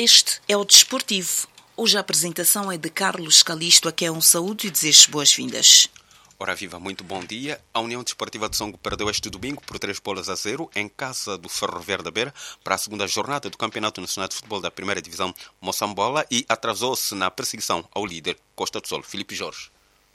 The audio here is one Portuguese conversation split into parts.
Este é o Desportivo. Hoje a apresentação é de Carlos Calisto, a quem é um saúde e desejo boas-vindas. Ora viva, muito bom dia. A União Desportiva de Songo perdeu este domingo por 3-0 em casa do Ferroviário da Beira para a segunda jornada do Campeonato Nacional de Futebol da Primeira Divisão Moçambola e atrasou-se na perseguição ao líder Costa do Sol, Filipe Jorge.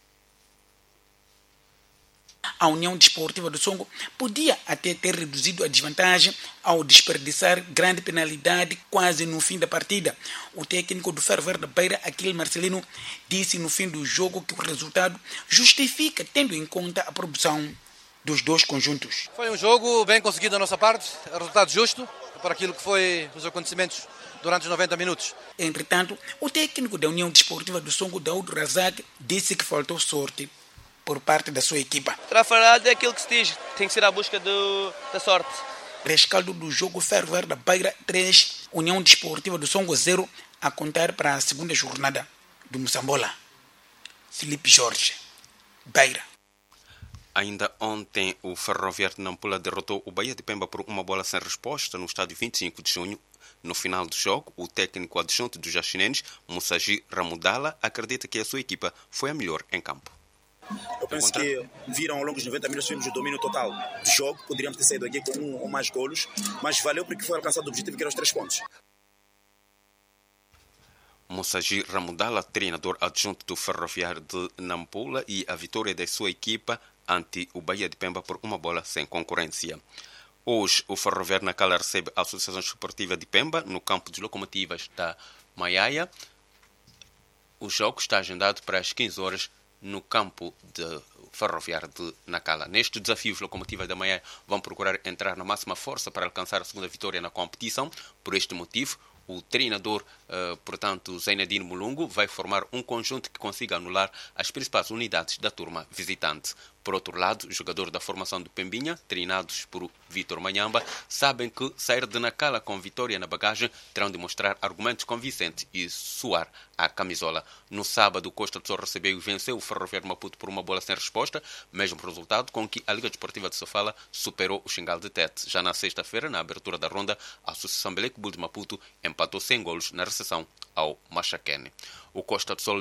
A União Desportiva do Songo podia até ter reduzido a desvantagem ao desperdiçar grande penalidade quase no fim da partida. O técnico do Ferroviário da Beira, Aquile Marcelino, disse no fim do jogo que o resultado justifica, tendo em conta a produção dos dois conjuntos. Foi um jogo bem conseguido da nossa parte, resultado justo para aquilo que foi os acontecimentos durante os 90 minutos. Entretanto, o técnico da União Desportiva do Songo, Daúdo Razak, disse que faltou sorte por parte da sua equipa. Trafalhado é aquilo que se diz, tem que ser à busca da sorte. Rescaldo do jogo Ferroviário da Beira 3, União Desportiva do Songo 0, a contar para a segunda jornada do Moçambola. Filipe Jorge, Beira. Ainda ontem, o Ferroviário de Nampula derrotou o Bahia de Pemba por 1 sem resposta no estádio 25 de junho. No final do jogo, o técnico adjunto dos Jaxinenes, Mussaji Ramudala, acredita que a sua equipa foi a melhor em campo. Eu penso que viram ao longo dos 90 minutos tivemos o domínio total do jogo, poderíamos ter saído aqui com 1 ou mais golos, mas valeu porque foi alcançado o objetivo que era os 3 pontos. Mussaji Ramudala, treinador adjunto do Ferroviário de Nampula, e a vitória da sua equipa ante o Bahia de Pemba por 1 sem concorrência. Hoje, o Ferroviário Nacala recebe a Associação Esportiva de Pemba no campo de locomotivas da Maiaia. O jogo está agendado para as 15 horas no campo de Ferroviário de Nacala. Neste desafio, os locomotivas da Maiaia vão procurar entrar na máxima força para alcançar a segunda vitória na competição. Por este motivo, o treinador, portanto, Zainadine Mulungu, vai formar um conjunto que consiga anular as principais unidades da turma visitante. Por outro lado, os jogadores da formação do Pembinha, treinados por Vítor Manhamba, sabem que sair de Nacala com vitória na bagagem terão de mostrar argumentos convincentes e suar a camisola. No sábado, o Costa do Sol recebeu e venceu o Ferroviário de Maputo por 1 sem resposta, mesmo resultado com que a Liga Desportiva de Sofala superou o Xingal de Tete. Já na sexta-feira, na abertura da ronda, a Associação Beleque Bull de Maputo empatou sem golos na recepção ao Machaquene. O Costa do Sol